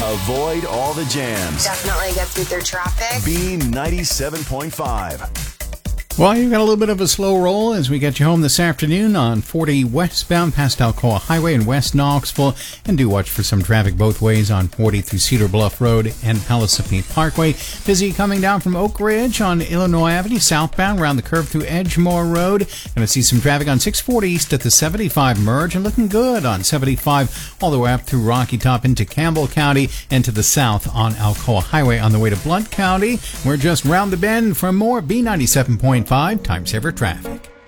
Avoid all the jams. Definitely get through their traffic. B97.5. Well, you've got a little bit of a slow roll as we get you home this afternoon on 40 westbound past Alcoa Highway in West Knoxville. And do watch for some traffic both ways on 40 through Cedar Bluff Road and Palisade Parkway. Busy coming down from Oak Ridge on Illinois Avenue southbound around the curve through Edgemore Road. Going to see some traffic on 640 east at the 75 merge and looking good on 75 all the way up through Rocky Top into Campbell County and to the south on Alcoa Highway on the way to Blount County. We're just round the bend for more B97.5 Time Saver traffic.